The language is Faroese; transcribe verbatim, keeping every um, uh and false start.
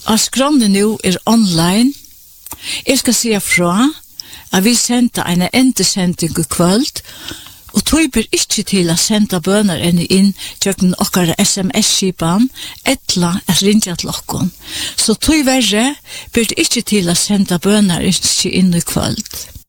av skrånne nu er online. Jeg skal si fra at vi sendte en endesending i kvöld, og tog ber ikke til å sende bøner enn inn til okkar S M S-skipan, etla at rinja til okkon. Så tog verre ber ikke til å sende bøner inn i kvöld.